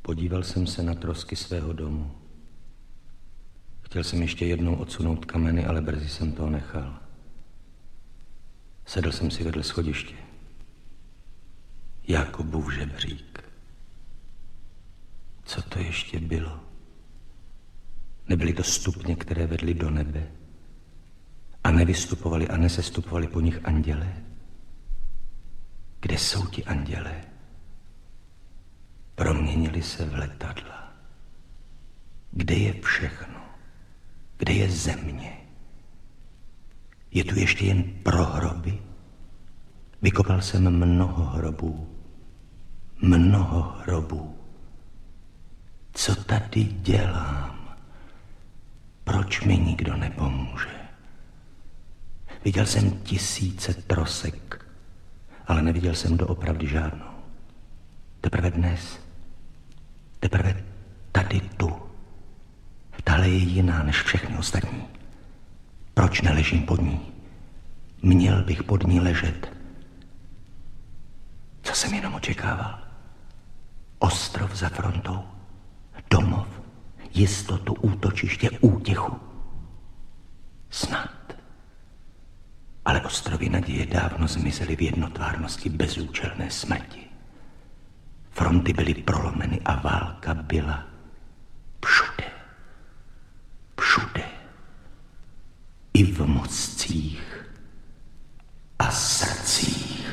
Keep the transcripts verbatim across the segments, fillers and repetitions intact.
Podíval jsem se na trosky svého domu. Chtěl jsem ještě jednou odsunout kameny, ale brzy jsem toho nechal. Sedl jsem si vedle schodiště. Jakobův žebřík. Co to ještě bylo? Nebyly to stupně, které vedly do nebe? A nevystupovali a nesestupovali po nich andělé? Kde jsou ti andělé? Proměnili se v letadla. Kde je všechno? Kde je země? Je tu ještě jen pro hroby? Vykopal jsem mnoho hrobů. Mnoho hrobů. Co tady dělám? Proč mi nikdo nepomůže? Viděl jsem tisíce trosek, ale neviděl jsem doopravdy žádnou. Teprve dnes, teprve tady tu. Tahle je jiná než všechny ostatní. Proč neležím pod ní? Měl bych pod ní ležet. Co jsem jenom očekával? Ostrov za frontou, domov, jistotu, útočiště, útěchu. Snad. Ale ostrovy naděje dávno zmizely v jednotvárnosti bezúčelné smrti. Fronty byly prolomeny a válka byla všude. Všude. I v mozcích a srdcích.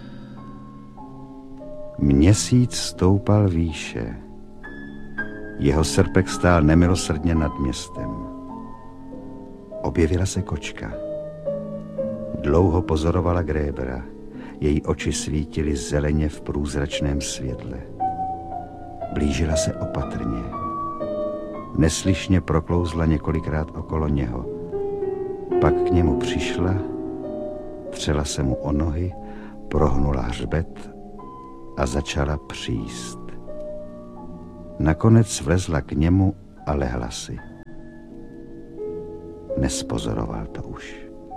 Měsíc stoupal výše. Jeho srpek stál nemilosrdně nad městem. Objevila se kočka. Dlouho pozorovala Grébera. Její oči svítily zeleně v průzračném světle. Blížila se opatrně. Neslyšně proklouzla několikrát okolo něho. Pak k němu přišla, třela se mu o nohy, prohnula hřbet a začala příst. Nakonec vlezla k němu a lehla si. Nespozoroval to už.